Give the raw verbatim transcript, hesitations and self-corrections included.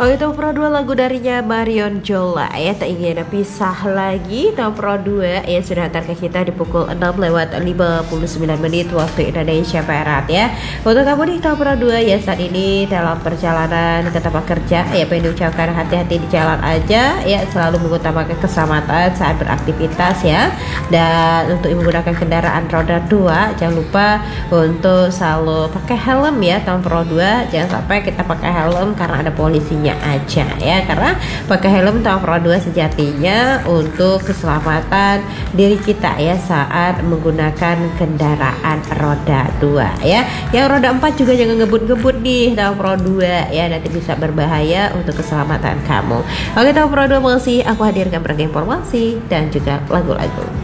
Oh itu Pro dua lagu darinya Marion Jola ya, tak ingin pisah lagi. Tahun Pro dua ya sudah antar ke kita di pukul enam lewat lima puluh sembilan menit waktu Indonesia Barat ya. Untuk kamu nih Tahun Pro dua ya saat ini dalam perjalanan ke tempat kerja ya, pengen diucapkan hati-hati di jalan aja ya, selalu mengutamakan keselamatan saat beraktivitas ya. Dan untuk menggunakan kendaraan roda dua jangan lupa untuk selalu pakai helm ya. Tahun Pro dua jangan sampai kita pakai helm karena ada polisi aja ya, karena pakai helm Tahun Pro dua sejatinya untuk keselamatan diri kita ya saat menggunakan kendaraan roda dua ya. Yang roda empat juga jangan ngebut-ngebut nih Tahun Pro dua ya, nanti bisa berbahaya untuk keselamatan kamu. Oke, Tahun Pro dua masih aku hadirkan berbagai informasi dan juga lagu-lagu.